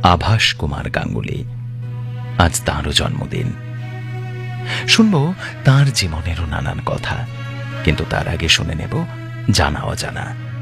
আভাস কুমার গাঙ্গুলি। আজ তাঁরও জন্মদিন। শুনব তাঁর জীবনেরও নানান কথা, কিন্তু তার আগে শুনে নেব জানা অজানা।